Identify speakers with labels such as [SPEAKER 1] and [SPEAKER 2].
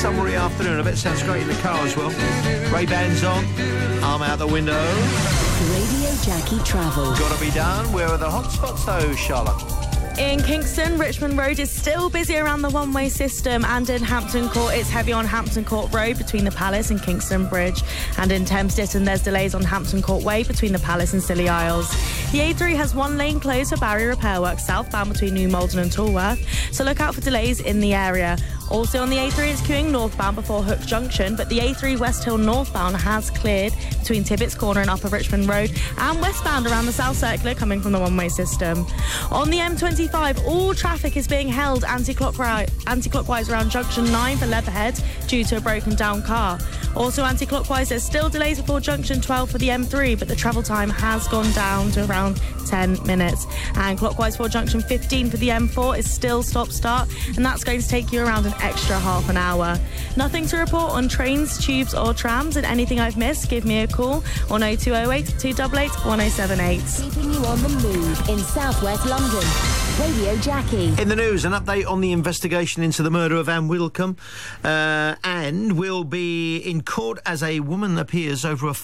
[SPEAKER 1] summery afternoon. I bet it sounds great in the car as well. Ray-Bans on, arm out the window.
[SPEAKER 2] Radio Jackie Travel.
[SPEAKER 1] Gotta be done. Where are the hot spots though, Charlotte?
[SPEAKER 3] In Kingston, Richmond Road is still busy around the one-way system, and in Hampton Court, it's heavy on Hampton Court Road between the Palace and Kingston Bridge. And in Thames Ditton, there's delays on Hampton Court Way between the Palace and Scilly Isles. The A3 has one lane closed for barrier repair work southbound between New Malden and Tolworth, so look out for delays in the area. Also on the A3 is queuing northbound before Hook Junction, but the A3 West Hill northbound has cleared between Tibbets Corner and Upper Richmond Road, and westbound around the South Circular coming from the one-way system. On the M25, all traffic is being held anti-clockwise around Junction 9 for Leatherhead due to a broken down car. Also anti-clockwise, there's still delays before Junction 12 for the M3, but the travel time has gone down to around 10 minutes. And clockwise for Junction 15 for the M4 is still stop-start, and that's going to take you around an extra half an hour. Nothing to report on trains, tubes or trams, and anything I've missed, give me a call on 0208 288 1078.
[SPEAKER 2] Keeping you on the move in southwest London. Radio Jackie.
[SPEAKER 1] In the news, an update on the investigation into the murder of Anne Widdecombe, and we'll be in court as a woman appears over a